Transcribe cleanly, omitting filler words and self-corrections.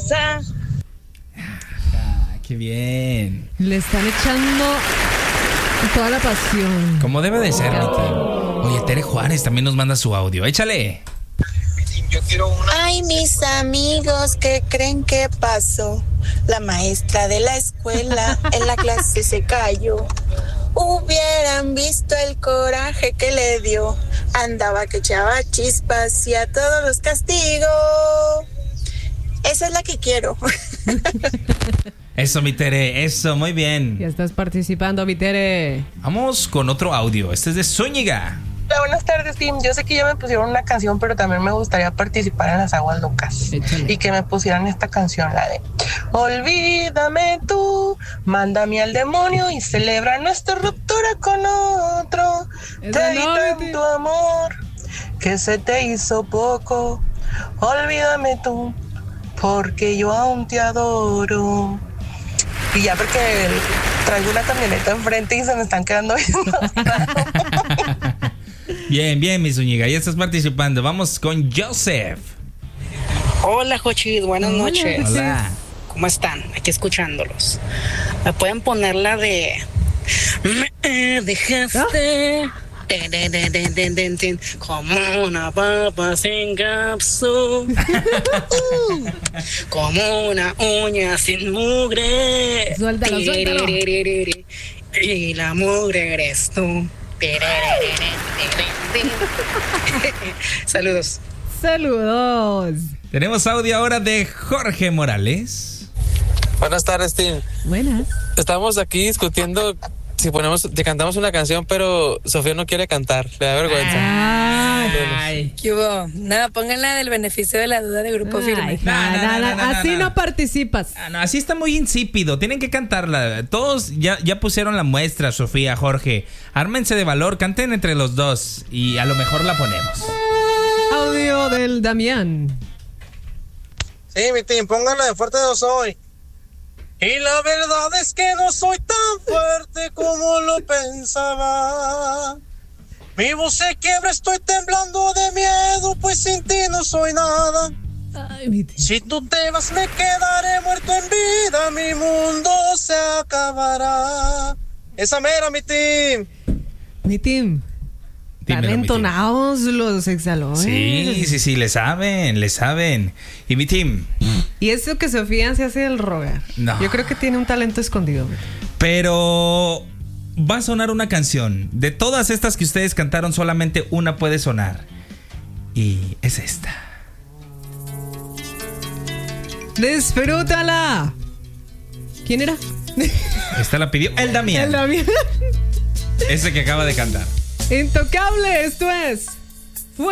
casa. ¡Qué bien! Le están echando toda la pasión. Como debe de ser, mi team. Oye, Tere Juárez también nos manda su audio. ¡Échale! Ay, mis amigos, ¿qué creen que pasó? La maestra de la escuela en la clase se cayó. Hubieran visto el coraje que le dio. Andaba que echaba chispas y a todos los castigó. Esa es la que quiero. Eso, mi Tere, eso, muy bien. Ya estás participando, mi Tere. Vamos con otro audio. Este es de Zúñiga. Hola, buenas tardes, Tim. Yo sé que ya me pusieron una canción, pero también me gustaría participar en las aguas locas. Échale. Y que me pusieran esta canción, la de olvídame tú, mándame al demonio y celebra nuestra ruptura con otro. Te di tanto amor que se te hizo poco. Olvídame tú, porque yo aún te adoro. Y ya porque traigo una camioneta enfrente y se me están quedando viendo. Bien, bien, mi Zúñiga, ya estás participando. Vamos con Joseph. Hola, Jochis, buenas noches. Hola. ¿Cómo están? Aquí escuchándolos. ¿Me pueden poner la de me dejaste como una papa sin cápsula, como una uña sin mugre? Suéltalo, suéltalo. Y la mugre eres tú. Saludos. Saludos. Tenemos audio ahora de Jorge Morales. Buenas tardes, Tim. Buenas. Estamos aquí discutiendo si cantamos una canción, pero Sofía no quiere cantar, le da vergüenza. Ay. ¿Qué hubo? Nada, pónganla del beneficio de la duda de Grupo Firme. Así no participas. No, así está muy insípido. Tienen que cantarla. Todos ya pusieron la muestra, Sofía, Jorge. Ármense de valor, canten entre los dos y a lo mejor la ponemos. Audio del Damián. Sí, mi team, pónganla de fuerte no soy. Y la verdad es que no soy tan fuerte como lo pensaba. Mi voz se quiebra, estoy temblando de miedo, pues sin ti no soy nada. Ay, si tú te vas me quedaré muerto en vida, mi mundo se acabará. Esa mera, mi team. Mi team. Están entonados los exhalones. Sí, le saben. Y mi team. Y eso que Sofía se hace el rogar. No. Yo creo que tiene un talento escondido. Pero va a sonar una canción. De todas estas que ustedes cantaron, solamente una puede sonar. Y es esta. ¡Disfrútala! ¿Quién era? Esta la pidió el Damián. El Damián. Ese que acaba de cantar. Intocable, esto es